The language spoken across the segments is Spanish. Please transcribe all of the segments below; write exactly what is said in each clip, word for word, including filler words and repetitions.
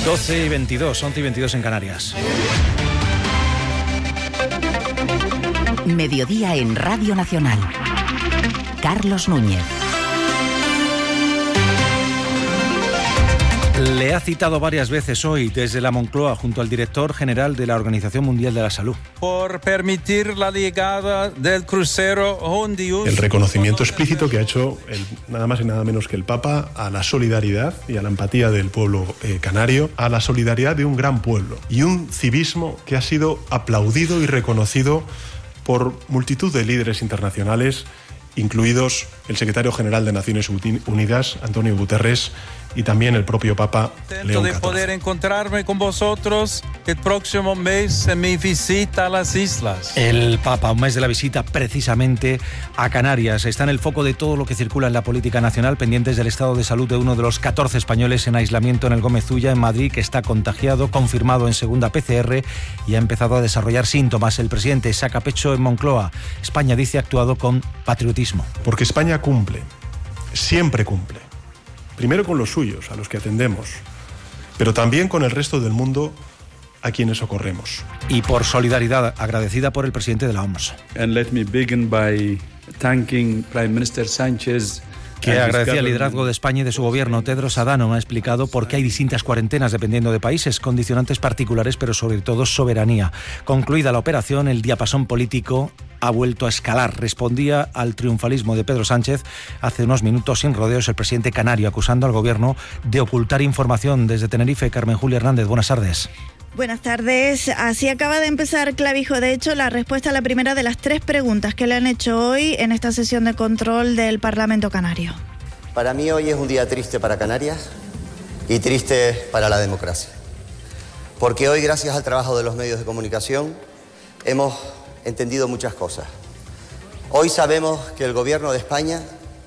doce y veintidós, once y veintidós en Canarias. Mediodía en Radio Nacional. Carlos Núñez. Le ha citado varias veces hoy desde la Moncloa junto al director general de la Organización Mundial de la Salud. Por permitir la llegada del crucero Hondius. El reconocimiento explícito que ha hecho el, nada más y nada menos que el Papa a la solidaridad y a la empatía del pueblo eh, canario, a la solidaridad de un gran pueblo y un civismo que ha sido aplaudido y reconocido por multitud de líderes internacionales, incluidos el secretario general de Naciones Unidas, Antonio Guterres, y también el propio Papa León de poder encontrarme con vosotros el próximo mes en mi visita a las islas. El Papa, un mes de la visita precisamente a Canarias. Está en el foco de todo lo que circula en la política nacional, pendientes del estado de salud de uno de los catorce españoles en aislamiento en el Gómez Ulla, en Madrid, que está contagiado, confirmado en segunda P C R y ha empezado a desarrollar síntomas. El presidente saca pecho en Moncloa. España, dice, ha actuado con patriotismo. Porque España cumple, siempre cumple. Primero con los suyos, a los que atendemos, pero también con el resto del mundo a quienes socorremos. Y por solidaridad, agradecida por el presidente de la O M S. And let me begin by thanking Prime Minister Sánchez, que agradecía el liderazgo de España y de su gobierno. Tedros Adhanom ha explicado por qué hay distintas cuarentenas dependiendo de países, condicionantes particulares, pero sobre todo soberanía. Concluida la operación, el diapasón político ha vuelto a escalar. Respondía al triunfalismo de Pedro Sánchez hace unos minutos sin rodeos el presidente canario, acusando al gobierno de ocultar información. Desde Tenerife, Carmen Julia Hernández, buenas tardes. Buenas tardes. Así acaba de empezar Clavijo. De hecho, la respuesta a la primera de las tres preguntas que le han hecho hoy en esta sesión de control del Parlamento Canario. Para mí hoy es un día triste para Canarias y triste para la democracia. Porque hoy, gracias al trabajo de los medios de comunicación, hemos entendido muchas cosas. Hoy sabemos que el gobierno de España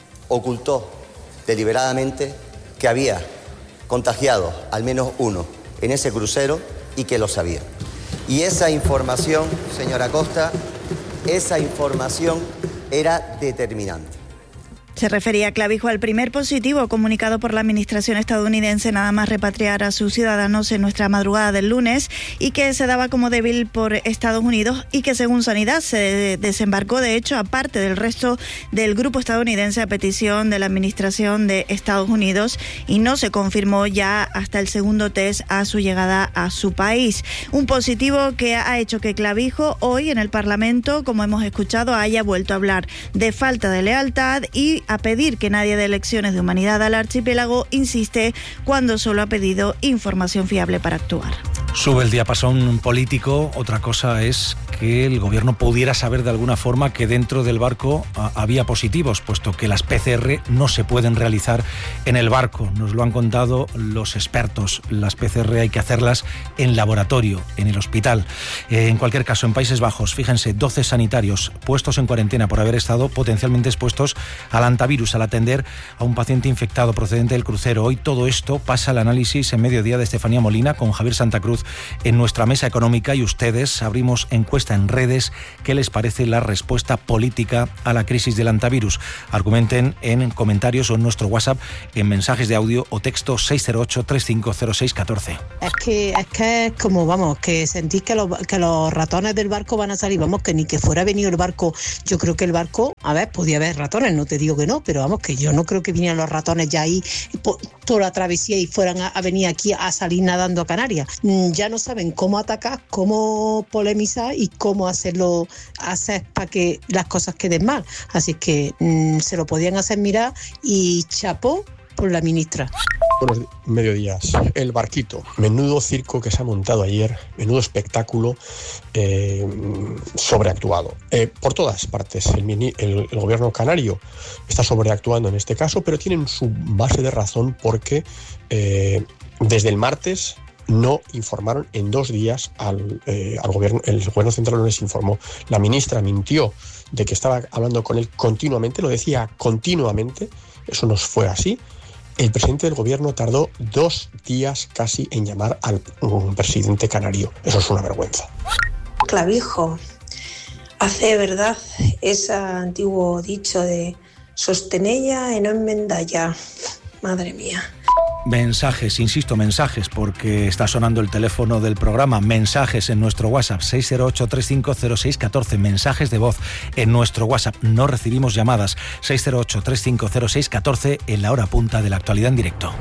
ocultó deliberadamente que había contagiado al menos uno en ese crucero y que lo sabía. Y esa información, señora Costa, esa información era determinante. Se refería Clavijo al primer positivo comunicado por la administración estadounidense nada más repatriar a sus ciudadanos en nuestra madrugada del lunes y que se daba como débil por Estados Unidos y que según Sanidad se desembarcó de hecho aparte del resto del grupo estadounidense a petición de la administración de Estados Unidos y no se confirmó ya hasta el segundo test a su llegada a su país. Un positivo que ha hecho que Clavijo hoy en el Parlamento, como hemos escuchado, haya vuelto a hablar de falta de lealtad y a pedir que nadie dé lecciones de humanidad al archipiélago, insiste, cuando solo ha pedido información fiable para actuar. Sube el diapasón político. Otra cosa es que el gobierno pudiera saber de alguna forma que dentro del barco a, había positivos, puesto que las P C R no se pueden realizar en el barco. Nos lo han contado los expertos. Las P C R hay que hacerlas en laboratorio, en el hospital. Eh, en cualquier caso, en Países Bajos, fíjense, doce sanitarios puestos en cuarentena por haber estado potencialmente expuestos al antivirus al atender a un paciente infectado procedente del crucero. Hoy todo esto pasa al análisis en Mediodía de Estefanía Molina con Javier Santa Cruz en nuestra mesa económica y ustedes abrimos encuesta en redes. ¿Qué les parece la respuesta política a la crisis del antivirus? Argumenten en comentarios o en nuestro WhatsApp en mensajes de audio o texto seis cero ocho, tres cinco cero seis uno cuatro. Es que es que es como, vamos, que sentís que los, que los ratones del barco van a salir, vamos, que ni que fuera venido el barco. Yo creo que el barco, a ver, podía haber ratones, no te digo que no, pero vamos, que yo no creo que vinieran los ratones ya ahí por toda la travesía y fueran a, a venir aquí a salir nadando a Canarias. Ya no saben cómo atacar, cómo polemizar y cómo hacerlo, hacer para que las cosas queden mal. Así que mmm, se lo podían hacer mirar y chapó por la ministra. Buenos mediodías. El barquito, menudo circo que se ha montado ayer, menudo espectáculo eh, sobreactuado. Eh, por todas partes, el, mini, el, el gobierno canario está sobreactuando en este caso, pero tienen su base de razón porque eh, desde el martes no informaron en dos días al, eh, al gobierno, el gobierno central no les informó. La ministra mintió de que estaba hablando con él continuamente, lo decía continuamente, eso no fue así. El presidente del gobierno tardó dos días casi en llamar al um, presidente canario. Eso es una vergüenza. Clavijo, hace verdad ese antiguo dicho de sostenella y no enmendalla. Madre mía. Mensajes, insisto, mensajes, porque está sonando el teléfono del programa. Mensajes en nuestro WhatsApp, seis cero ocho, tres cinco cero seis uno cuatro. Mensajes de voz en nuestro WhatsApp. No recibimos llamadas. seis cero ocho, tres cinco cero seis uno cuatro en la hora punta de la actualidad en directo.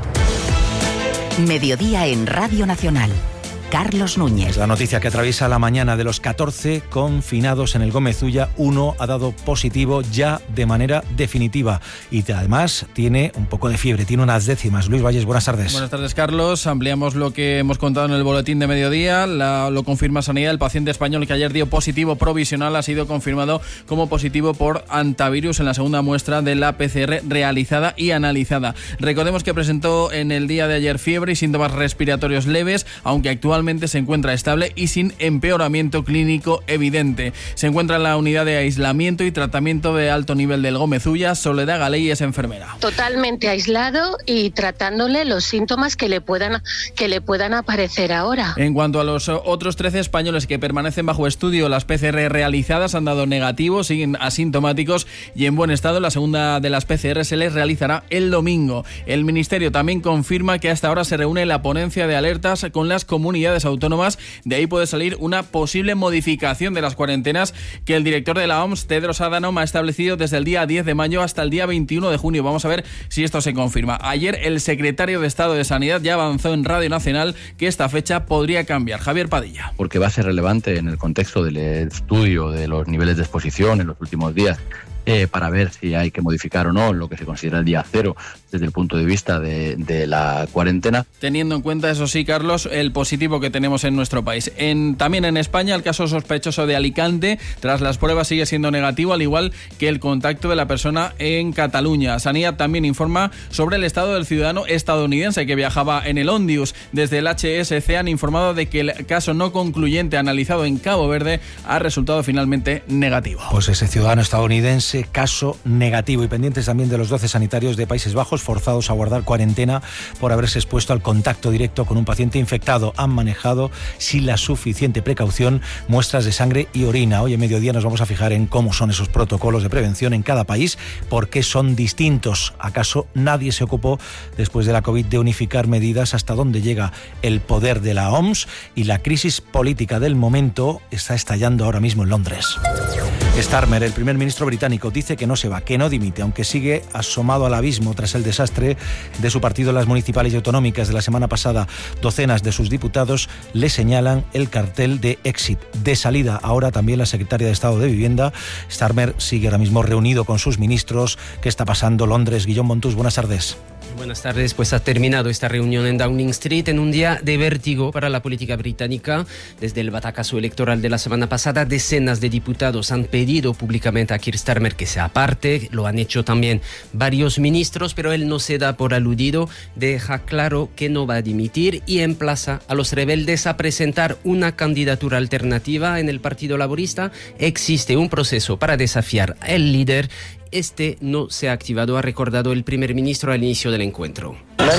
Mediodía en Radio Nacional. Carlos Núñez. Es la noticia que atraviesa la mañana. De los catorce confinados en el Gómez Ulla, uno ha dado positivo ya de manera definitiva y además tiene un poco de fiebre, tiene unas décimas. Luis Valles, buenas tardes. Buenas tardes, Carlos. Ampliamos lo que hemos contado en el boletín de mediodía. La, lo confirma Sanidad. El paciente español que ayer dio positivo provisional ha sido confirmado como positivo por hantavirus en la segunda muestra de la P C R realizada y analizada. Recordemos que presentó en el día de ayer fiebre y síntomas respiratorios leves, aunque actualmente se encuentra estable y sin empeoramiento clínico evidente. Se encuentra en la unidad de aislamiento y tratamiento de alto nivel del Gómez Ulla. Soledad Galey es enfermera. Totalmente aislado y tratándole los síntomas que le puedan, que le puedan aparecer ahora. En cuanto a los otros trece españoles que permanecen bajo estudio, las P C R realizadas han dado negativos, siguen asintomáticos y en buen estado. La segunda de las P C R se les realizará el domingo. El Ministerio también confirma que hasta ahora se reúne la ponencia de alertas con las comunidades autónomas. De ahí puede salir una posible modificación de las cuarentenas que el director de la O M S, Tedros Adhanom, ha establecido desde el día diez de mayo hasta el día veintiuno de junio. Vamos a ver si esto se confirma. Ayer el secretario de Estado de Sanidad ya avanzó en Radio Nacional que esta fecha podría cambiar. Javier Padilla. Porque va a ser relevante en el contexto del estudio de los niveles de exposición en los últimos días. Eh, para ver si hay que modificar o no lo que se considera el día cero desde el punto de vista de, de la cuarentena. Teniendo en cuenta, eso sí, Carlos, el positivo que tenemos en nuestro país. En, también en España, el caso sospechoso de Alicante, tras las pruebas, sigue siendo negativo, al igual que el contacto de la persona en Cataluña. Sanidad también informa sobre el estado del ciudadano estadounidense que viajaba en el Ondius. Desde el H S C han informado de que el caso no concluyente analizado en Cabo Verde ha resultado finalmente negativo. Pues ese ciudadano estadounidense, caso negativo. Y pendientes también de los doce sanitarios de Países Bajos forzados a guardar cuarentena por haberse expuesto al contacto directo con un paciente infectado. Han manejado sin la suficiente precaución muestras de sangre y orina. Hoy en mediodía nos vamos a fijar en cómo son esos protocolos de prevención en cada país, por qué son distintos. ¿Acaso nadie se ocupó después de la COVID de unificar medidas? ¿Hasta dónde llega el poder de la O M S? Y la crisis política del momento está estallando ahora mismo en Londres. Starmer, el primer ministro británico, dice que no se va, que no dimite, aunque sigue asomado al abismo tras el desastre de su partido en las municipales y autonómicas de la semana pasada. Docenas de sus diputados le señalan el cartel de exit, de salida. Ahora también la secretaria de Estado de Vivienda. Starmer sigue ahora mismo reunido con sus ministros. ¿Qué está pasando? Londres, Guillón Montús, buenas tardes. Buenas tardes, pues ha terminado esta reunión en Downing Street en un día de vértigo para la política británica. Desde el batacazo electoral de la semana pasada, decenas de diputados han pedido públicamente a Keir Starmer que se aparte. Lo han hecho también varios ministros, pero él no se da por aludido, deja claro que no va a dimitir y emplaza a los rebeldes a presentar una candidatura alternativa en el Partido Laborista. Existe un proceso para desafiar al líder. Este no se ha activado, ha recordado el primer ministro al inicio del encuentro.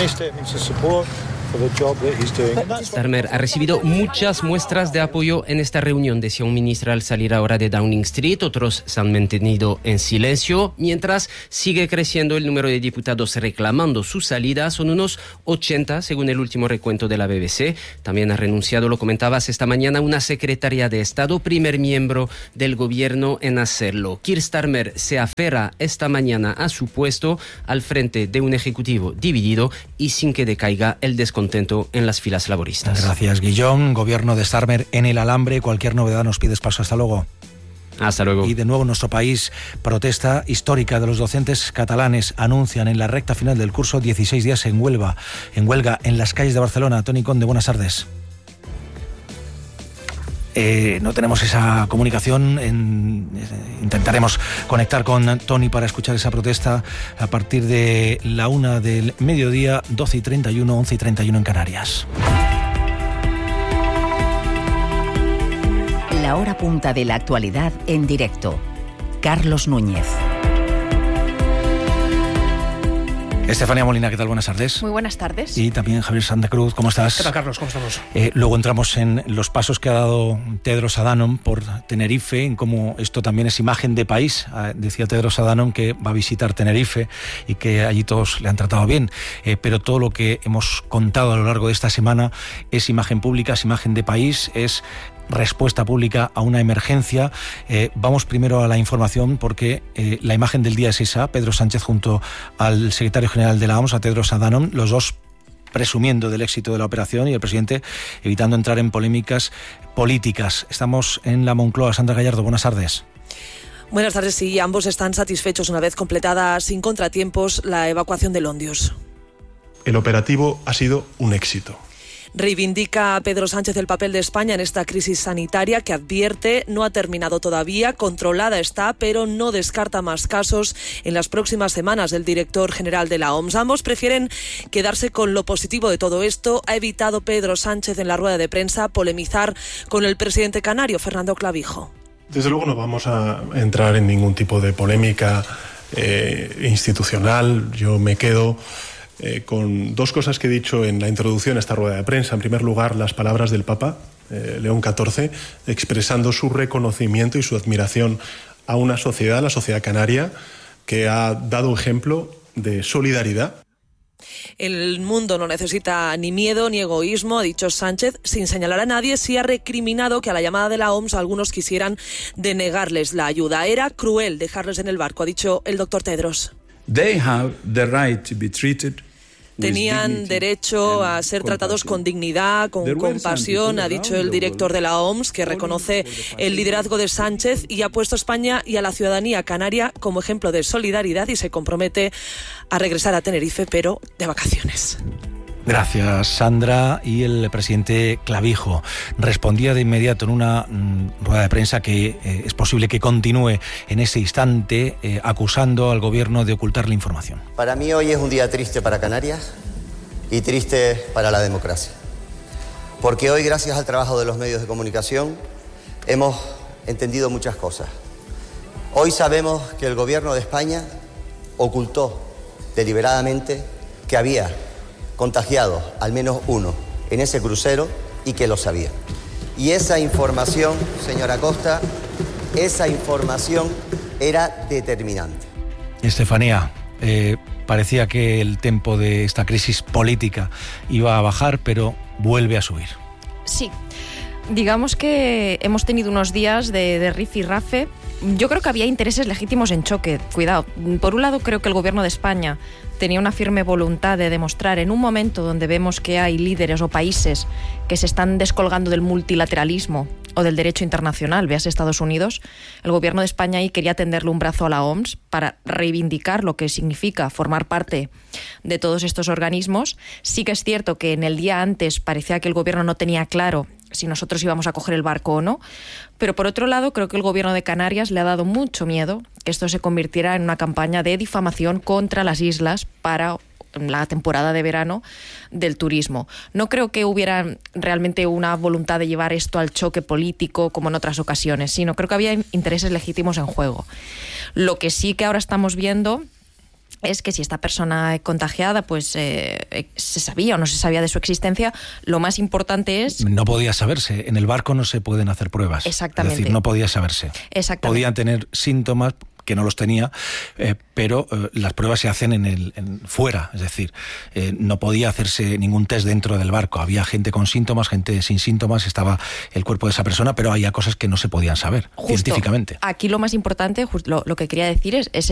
Starmer ha recibido muchas muestras de apoyo en esta reunión, decía un ministro al salir ahora de Downing Street. Otros se han mantenido en silencio, mientras sigue creciendo el número de diputados reclamando su salida. Son unos ochenta, según el último recuento de la B B C. También ha renunciado, lo comentabas esta mañana, una secretaria de Estado, primer miembro del gobierno en hacerlo. Keir Starmer se aferra esta mañana a su puesto al frente de un ejecutivo dividido y sin que decaiga el descontento en las filas laboristas. Gracias, Guillón. Gobierno de Starmer en el alambre. Cualquier novedad nos pides paso. Hasta luego. Hasta luego. Y de nuevo en nuestro país, protesta histórica de los docentes catalanes. Anuncian en la recta final del curso dieciséis días en huelga, en huelga en las calles de Barcelona. Toni Conde, buenas tardes. Eh, no tenemos esa comunicación. En, eh, intentaremos conectar con Tony para escuchar esa protesta a partir de la una del mediodía, doce y treinta y uno, once y treinta y uno en Canarias. La hora punta de la actualidad en directo. Carlos Núñez. Estefanía Molina, ¿qué tal? Buenas tardes. Muy buenas tardes. Y también Javier Santa Cruz, ¿cómo estás? ¿Qué tal, Carlos? ¿Cómo estamos? Eh, luego entramos en los pasos que ha dado Tedros Adhanom por Tenerife, en cómo esto también es imagen de país. Eh, decía Tedros Adhanom que va a visitar Tenerife y que allí todos le han tratado bien. Eh, pero todo lo que hemos contado a lo largo de esta semana es imagen pública, es imagen de país, es respuesta pública a una emergencia. Eh, vamos primero a la información porque eh, la imagen del día es esa. Pedro Sánchez junto al secretario general de la O M S, a Tedros Adhanom, los dos presumiendo del éxito de la operación y el presidente evitando entrar en polémicas políticas. Estamos en la Moncloa. Sandra Gallardo, buenas tardes. Buenas tardes, sí, ambos están satisfechos una vez completada sin contratiempos la evacuación de Londios. El operativo ha sido un éxito. Reivindica a Pedro Sánchez el papel de España en esta crisis sanitaria que advierte no ha terminado todavía, controlada está, pero no descarta más casos en las próximas semanas. El director general de la O M S. Ambos prefieren quedarse con lo positivo de todo esto. Ha evitado Pedro Sánchez en la rueda de prensa polemizar con el presidente canario, Fernando Clavijo. Desde luego no vamos a entrar en ningún tipo de polémica eh, institucional. Yo me quedo Eh, con dos cosas que he dicho en la introducción a esta rueda de prensa. En primer lugar, las palabras del Papa, eh, León catorce, expresando su reconocimiento y su admiración a una sociedad, la sociedad canaria, que ha dado ejemplo de solidaridad. El mundo no necesita ni miedo ni egoísmo, ha dicho Sánchez, sin señalar a nadie. Sí ha recriminado que a la llamada de la O M S algunos quisieran denegarles la ayuda. Era cruel dejarles en el barco, ha dicho el doctor Tedros. They have the right to be treated. Tenían derecho a ser tratados con dignidad, con compasión, ha dicho el director de la O M S, que reconoce el liderazgo de Sánchez y ha puesto a España y a la ciudadanía canaria como ejemplo de solidaridad y se compromete a regresar a Tenerife, pero de vacaciones. Gracias, Sandra. Y el presidente Clavijo respondía de inmediato en una mm, rueda de prensa que eh, es posible que continúe en ese instante eh, acusando al gobierno de ocultar la información. Para mí hoy es un día triste para Canarias y triste para la democracia. Porque hoy, gracias al trabajo de los medios de comunicación, hemos entendido muchas cosas. Hoy sabemos que el gobierno de España ocultó deliberadamente que había contagiado al menos uno en ese crucero y que lo sabía. Y esa información, señora Costa, esa información era determinante. Estefanía, eh, parecía que el tempo de esta crisis política iba a bajar, pero vuelve a subir. Sí, digamos que hemos tenido unos días de, de rifirrafe. Yo creo que había intereses legítimos en choque. Cuidado, por un lado creo que el gobierno de España tenía una firme voluntad de demostrar, en un momento donde vemos que hay líderes o países que se están descolgando del multilateralismo o del derecho internacional, véase Estados Unidos, el gobierno de España ahí quería tenderle un brazo a la O M S para reivindicar lo que significa formar parte de todos estos organismos. Sí que es cierto que en el día antes parecía que el gobierno no tenía claro si nosotros íbamos a coger el barco o no, pero por otro lado creo que el gobierno de Canarias le ha dado mucho miedo que esto se convirtiera en una campaña de difamación contra las islas para la temporada de verano del turismo. No creo que hubiera realmente una voluntad de llevar esto al choque político como en otras ocasiones, sino creo que había intereses legítimos en juego. Lo que sí que ahora estamos viendo es que si esta persona contagiada pues eh, se sabía o no se sabía de su existencia, lo más importante es... No podía saberse, en el barco no se pueden hacer pruebas. Exactamente. Es decir, no podía saberse. Exactamente. Podían tener síntomas que no los tenía, eh, pero eh, las pruebas se hacen en el en, fuera, es decir, eh, no podía hacerse ningún test dentro del barco. Había gente con síntomas, gente sin síntomas, estaba el cuerpo de esa persona, pero había cosas que no se podían saber. Justo, científicamente. Aquí lo más importante, lo, lo que quería decir es, es